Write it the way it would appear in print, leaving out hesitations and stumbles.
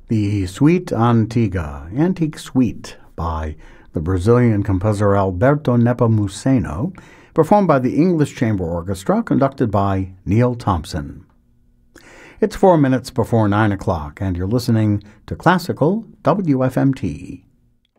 The Suite Antiga, Antique Suite by the Brazilian composer Alberto Nepomuceno, performed by the English Chamber Orchestra, conducted by Neil Thompson. It's 4 minutes before 9 o'clock, and you're listening to Classical WFMT.